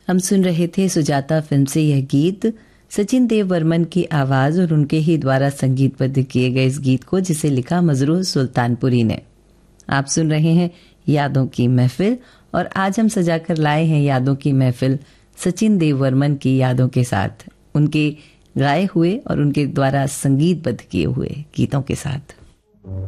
हम सुन रहे थे सुजाता फिल्म से यह गीत, सचिन देव वर्मन की आवाज़ और उनके ही द्वारा संगीतबद्ध किए गए इस गीत को, जिसे लिखा मजरूह सुल्तानपुरी ने। आप सुन रहे हैं यादों की महफिल और आज हम सजा कर लाए हैं यादों की महफिल सचिन देव वर्मन की यादों के साथ, उनके गाए हुए और उनके द्वारा संगीतबद्ध किए हुए गीतों के साथ।